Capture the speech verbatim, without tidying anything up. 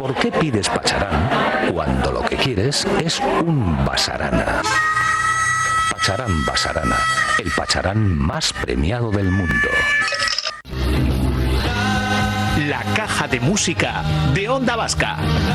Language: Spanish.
¿Por qué pides pacharán cuando lo que quieres es un basarana? Pacharán Basarana, el pacharán más premiado del mundo. La caja de música de Onda Vasca.